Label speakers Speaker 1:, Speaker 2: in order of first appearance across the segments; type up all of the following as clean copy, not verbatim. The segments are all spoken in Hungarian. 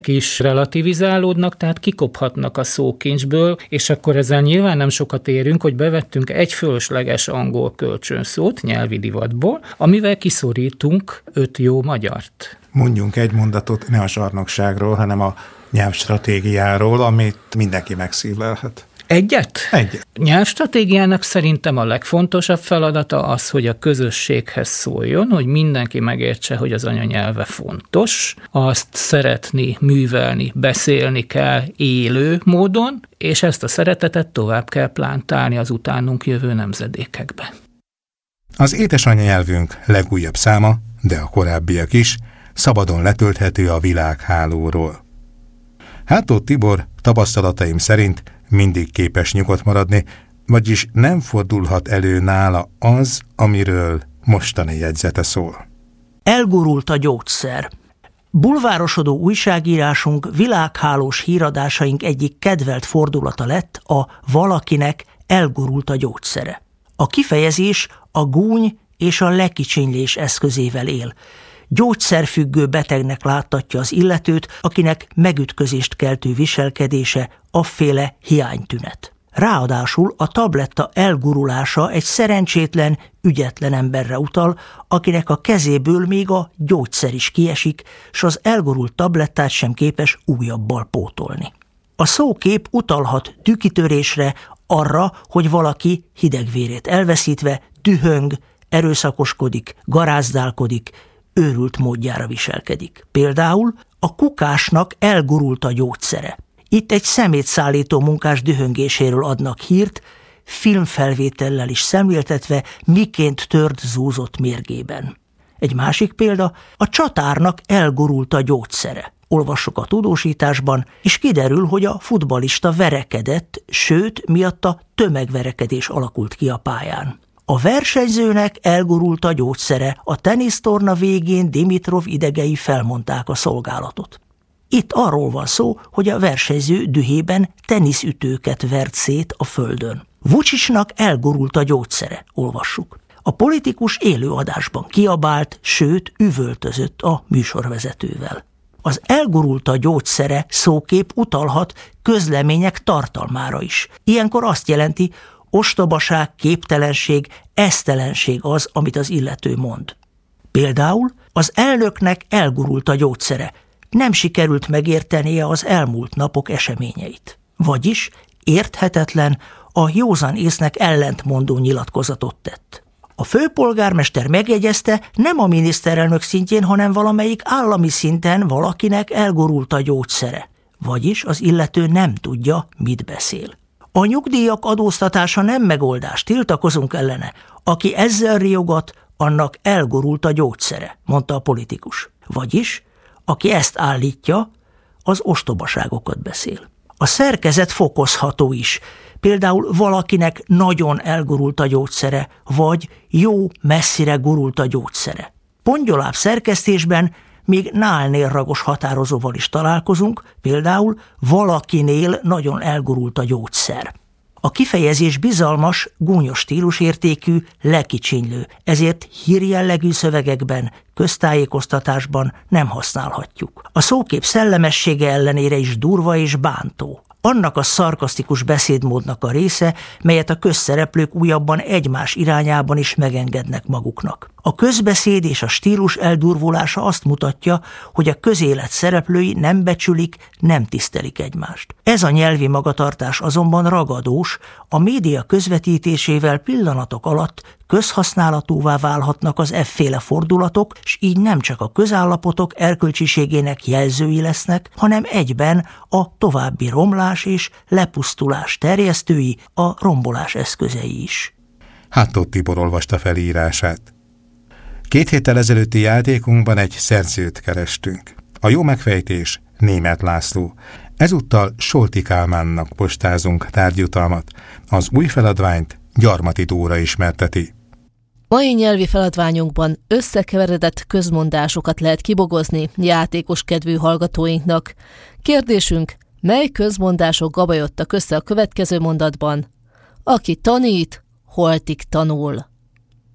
Speaker 1: is relativizálódnak, tehát kikophatnak a szókincsből, és akkor ezzel nyilván nem sokat érünk, hogy bevettünk egy fölösleges angol kölcsönszót nyelvi divatból, amivel kiszorítunk 5 jó magyart.
Speaker 2: Mondjunk egy mondatot ne a zsarnokságról, hanem a nyelvstratégiáról, amit mindenki megszívlelhet.
Speaker 1: Egyet? Nyelvstratégiának szerintem a legfontosabb feladata az, hogy a közösséghez szóljon, hogy mindenki megértse, hogy az anyanyelve fontos, azt szeretni, művelni, beszélni kell élő módon, és ezt a szeretetet tovább kell plántálni az utánunk jövő nemzedékekbe.
Speaker 2: Az édesanyanyelvünk legújabb száma, de a korábbiak is, szabadon letölthető a világhálóról. Hátót Tibor tapasztalataim szerint mindig képes nyugodt maradni, vagyis nem fordulhat elő nála az, amiről mostani jegyzete szól.
Speaker 3: Elgurult a gyógyszer. Bulvárosodó újságírásunk, világhálós híradásaink egyik kedvelt fordulata lett a valakinek elgurult a gyógyszere. A kifejezés a gúny és a lekicsinylés eszközével él. Gyógyszerfüggő betegnek láttatja az illetőt, akinek megütközést keltő viselkedése afféle hiánytünet. Ráadásul a tabletta elgurulása egy szerencsétlen, ügyetlen emberre utal, akinek a kezéből még a gyógyszer is kiesik, s az elgurult tablettát sem képes újabbal pótolni. A szókép utalhat tükitörésre, arra, hogy valaki hidegvérét elveszítve dühöng, erőszakoskodik, garázdálkodik, őrült módjára viselkedik. Például a kukásnak elgurult a gyógyszere. Itt egy szemétszállító munkás dühöngéséről adnak hírt, filmfelvétellel is szemléltetve, miként tört zúzott mérgében. Egy másik példa, a csatárnak elgurult a gyógyszere. Olvassuk a tudósításban, és kiderül, hogy a futballista verekedett, sőt, miatta tömegverekedés alakult ki a pályán. A versenyzőnek elgurult a gyógyszere, a tenisztorna végén Dimitrov idegei felmondták a szolgálatot. Itt arról van szó, hogy a versenyző dühében teniszütőket vert szét a földön. Vučićnak elgurult a gyógyszere, olvassuk. A politikus élőadásban kiabált, sőt üvöltözött a műsorvezetővel. Az elgurult a gyógyszere szókép utalhat közlemények tartalmára is. Ilyenkor azt jelenti, ostobaság, képtelenség, esztelenség az, amit az illető mond. Például az elnöknek elgurult a gyógyszere, nem sikerült megértenie az elmúlt napok eseményeit. Vagyis érthetetlen, a józan észnek ellentmondó nyilatkozatot tett. A főpolgármester megjegyezte, nem a miniszterelnök szintjén, hanem valamelyik állami szinten valakinek elgurult a gyógyszere. Vagyis az illető nem tudja, mit beszél. A nyugdíjak adóztatása nem megoldás, tiltakozunk ellene. Aki ezzel riogat, annak elgurult a gyógyszere, mondta a politikus. Vagyis, aki ezt állítja, az ostobaságokat beszél. A szerkezet fokozható is. Például valakinek nagyon elgurult a gyógyszere, vagy jó messzire gurult a gyógyszere. Pongyolább szerkesztésben még nálnél ragos határozóval is találkozunk, például valakinél nagyon elgurult a gyógyszer. A kifejezés bizalmas, gúnyos stílusértékű, lekicsinylő, ezért hírjellegű szövegekben, köztájékoztatásban nem használhatjuk. A szókép szellemessége ellenére is durva és bántó. Annak a szarkasztikus beszédmódnak a része, melyet a közszereplők újabban egymás irányában is megengednek maguknak. A közbeszéd és a stílus eldurvulása azt mutatja, hogy a közélet szereplői nem becsülik, nem tisztelik egymást. Ez a nyelvi magatartás azonban ragadós, a média közvetítésével pillanatok alatt közhasználatúvá válhatnak az efféle fordulatok, s így nem csak a közállapotok erkölcsiségének jelzői lesznek, hanem egyben a további romlás és lepusztulás terjesztői, a rombolás eszközei is.
Speaker 2: Hátót Tibor olvasta felírását. 2 héttel ezelőtti játékunkban egy szerzőt kerestünk. A jó megfejtés Németh László. Ezúttal Solti Kálmánnak postázunk tárgyutalmat. Az új feladványt Gyarmati Dóra ismerteti.
Speaker 4: Mai nyelvi feladványunkban összekeveredett közmondásokat lehet kibogozni játékos kedvű hallgatóinknak. Kérdésünk, mely közmondások gabajodtak össze a következő mondatban? Aki tanít, holtig tanul.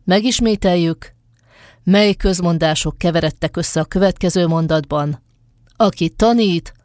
Speaker 4: Megismételjük, mely közmondások keveredtek össze a következő mondatban? Aki tanít,